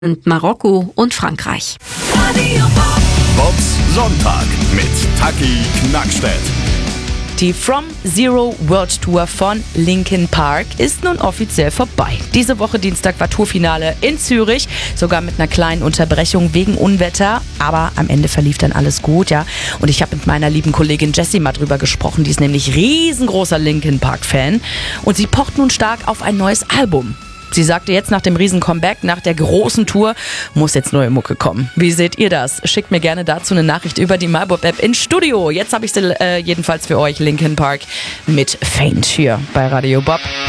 und Marokko und Frankreich. Bobs Sonntag mit Taki Knackstedt. Die From Zero World Tour von Linkin Park ist nun offiziell vorbei. Diese Woche Dienstag war Tourfinale in Zürich, sogar mit einer kleinen Unterbrechung wegen Unwetter. Aber am Ende verlief dann alles gut, ja. Und ich habe mit meiner lieben Kollegin Jessie mal drüber gesprochen. Die ist nämlich riesengroßer Linkin Park-Fan. Und sie pocht nun stark auf ein neues Album. Sie sagte, jetzt nach dem Riesen-Comeback, nach der großen Tour, muss jetzt neue Mucke kommen. Wie seht ihr das? Schickt mir gerne dazu eine Nachricht über die MyBob-App ins Studio. Jetzt habe ich sie jedenfalls für euch, Linkin Park mit Faint hier bei Radio Bob.